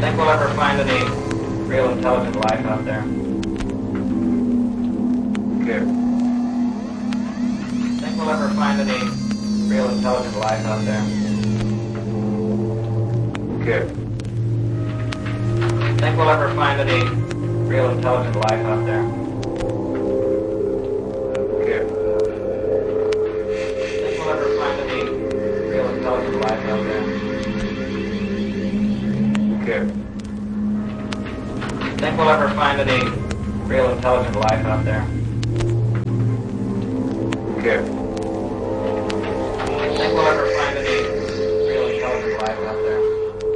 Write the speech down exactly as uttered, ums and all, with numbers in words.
Think we'll ever find any real intelligent life out there? Okay. Think we'll ever find any real intelligent life out there? Okay. Think we'll ever find any real intelligent life out there? Okay. Think we'll ever find any real intelligent life out there? Okay. Think we'll ever find any real intelligent life out there? Okay.